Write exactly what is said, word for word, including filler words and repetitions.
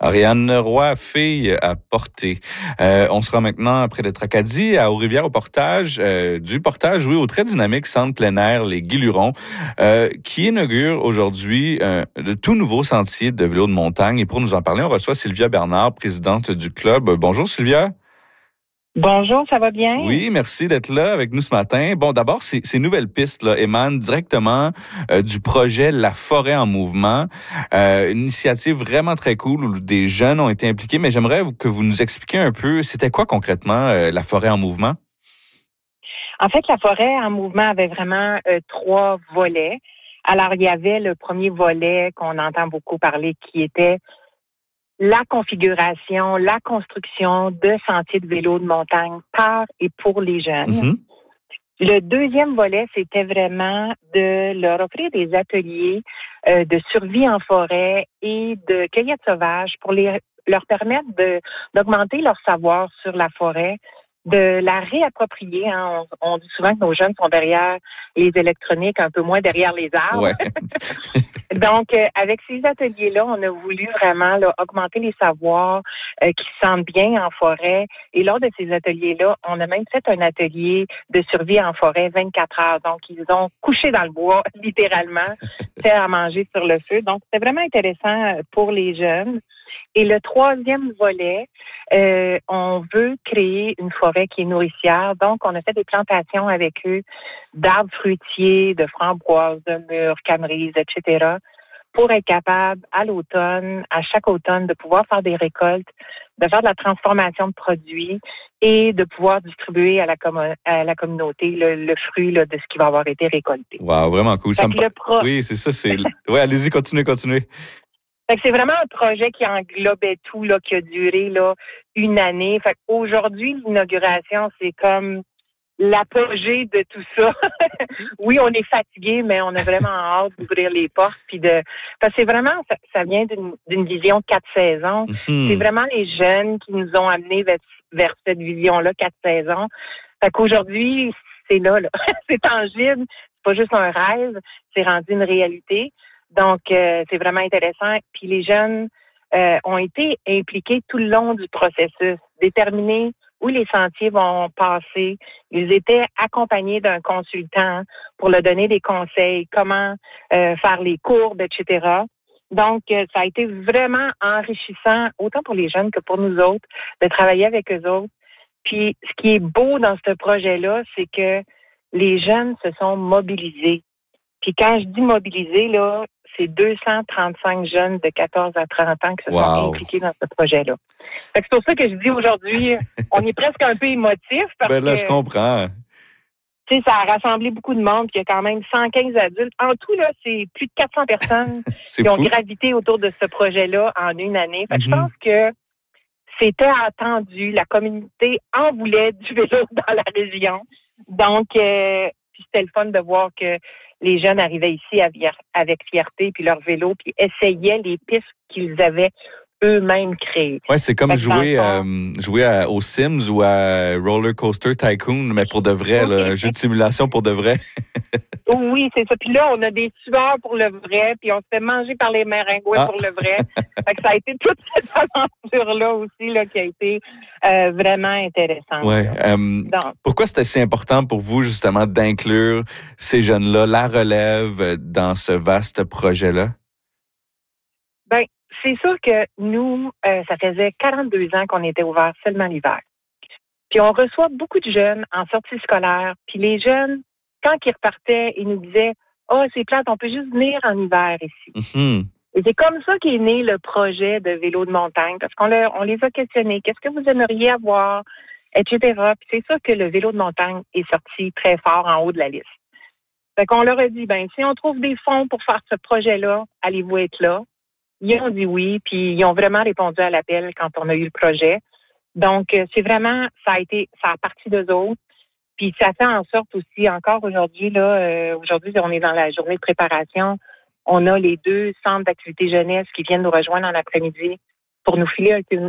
Ariane Roy, fille à porter. Euh, on sera maintenant près de Tracadie, à Aux-Rivières, au portage, euh, du portage, oui, au très dynamique centre plein air, les Guilurons, euh, qui inaugure aujourd'hui euh, de tout nouveaux sentiers de vélo de montagne. Et pour nous en parler, on reçoit Sylvia Bernard, présidente du club. Bonjour Sylvia. Bonjour, ça va bien? Oui, merci d'être là avec nous ce matin. Bon, d'abord, ces, ces nouvelles pistes là, émanent directement euh, du projet La Forêt en mouvement, euh, une initiative vraiment très cool où des jeunes ont été impliqués, mais j'aimerais que vous nous expliquiez un peu, c'était quoi concrètement euh, La Forêt en mouvement? En fait, La Forêt en mouvement avait vraiment euh, trois volets. Alors, il y avait le premier volet qu'on entend beaucoup parler qui était la configuration, la construction de sentiers de vélo de montagne par et pour les jeunes. Mm-hmm. Le deuxième volet, c'était vraiment de leur offrir des ateliers euh, de survie en forêt et de cueillette sauvage pour les, leur permettre de, d'augmenter leur savoir sur la forêt, de la réapproprier. Hein. On, on dit souvent que nos jeunes sont derrière les électroniques, un peu moins derrière les arbres. Ouais. Donc, euh, avec ces ateliers-là, on a voulu vraiment là, augmenter les savoirs euh, qui se sentent bien en forêt. Et lors de ces ateliers-là, on a même fait un atelier de survie en forêt vingt-quatre heures. Donc, ils ont couché dans le bois, littéralement, fait à manger sur le feu. Donc, c'était vraiment intéressant pour les jeunes. Et le troisième volet, euh, on veut créer une forêt qui est nourricière. Donc, on a fait des plantations avec eux d'arbres fruitiers, de framboises, de mûres, camerises, et cetera, pour être capable, à l'automne, à chaque automne, de pouvoir faire des récoltes, de faire de la transformation de produits et de pouvoir distribuer à la, com- à la communauté le, le fruit là, de ce qui va avoir été récolté. Wow, vraiment cool. Ça me... pro... Oui, c'est ça. C'est... Oui, allez-y, continuez, continuez. Fait que c'est vraiment un projet qui englobait tout, là, qui a duré là, une année. Fait qu'aujourd'hui, l'inauguration, c'est comme l'apogée de tout ça. Oui, on est fatigué, mais on a vraiment hâte d'ouvrir les portes. Puis de... Parce que c'est vraiment, ça, ça vient d'une, d'une vision quatre saisons. Mm-hmm. C'est vraiment les jeunes qui nous ont amenés vers, vers cette vision-là, quatre saisons. Fait qu'aujourd'hui, c'est là, là. C'est tangible. C'est pas juste un rêve. C'est rendu une réalité. Donc, euh, c'est vraiment intéressant. Puis les jeunes euh, ont été impliqués tout le long du processus, déterminés où les sentiers vont passer. Ils étaient accompagnés d'un consultant pour leur donner des conseils, comment euh, faire les courbes, et cetera. Donc, euh, ça a été vraiment enrichissant, autant pour les jeunes que pour nous autres, de travailler avec eux autres. Puis, ce qui est beau dans ce projet-là, c'est que les jeunes se sont mobilisés. Puis quand je dis mobiliser, là, c'est deux cent trente-cinq jeunes de quatorze à trente ans qui se wow. sont impliqués dans ce projet-là. Fait que c'est pour ça que je dis aujourd'hui, on est presque un peu émotif parce ben là, que... je comprends. Tu sais, ça a rassemblé beaucoup de monde, puis il y a quand même cent quinze adultes. En tout, là, c'est plus de quatre cents personnes qui fou. ont gravité autour de ce projet-là en une année. Fait que mm-hmm. je pense que c'était attendu. La communauté en voulait du vélo dans la région. Donc, euh, puis c'était le fun de voir que les jeunes arrivaient ici avec fierté, puis leur vélo, puis essayaient les pistes qu'ils avaient eux-mêmes créées. Oui, c'est comme jouer, euh, jouer à, aux Sims ou à Roller Coaster Tycoon, mais pour de vrai, oui. là, un jeu de simulation pour de vrai. Oui, c'est ça. Puis là, on a des sueurs pour le vrai, puis on se fait manger par les maringouins ah. pour le vrai. Fait que ça a été toute cette aventure-là aussi là, qui a été euh, vraiment intéressante. Ouais. Euh, pourquoi c'était si important pour vous, justement, d'inclure ces jeunes-là, la relève, dans ce vaste projet-là? Bien, c'est sûr que nous, euh, ça faisait quarante-deux ans qu'on était ouvert seulement l'hiver. Puis on reçoit beaucoup de jeunes en sortie scolaire. Puis les jeunes, quand ils repartaient, ils nous disaient « Ah, oh, c'est plate, on peut juste venir en hiver ici. Mm-hmm. » Et c'est comme ça qu'est né le projet de vélo de montagne, parce qu'on le, on les a questionnés. Qu'est-ce que vous aimeriez avoir, et cetera. Puis c'est ça que le vélo de montagne est sorti très fort en haut de la liste. Fait qu'on leur a dit, ben si on trouve des fonds pour faire ce projet-là, allez-vous être là? Ils ont dit oui, puis ils ont vraiment répondu à l'appel quand on a eu le projet. Donc, c'est vraiment, ça a été, ça a parti d'eux autres. Puis ça fait en sorte aussi, encore aujourd'hui, là, euh, aujourd'hui, on est dans la journée de préparation. On a les deux centres d'activité jeunesse qui viennent nous rejoindre en après-midi pour nous filer un,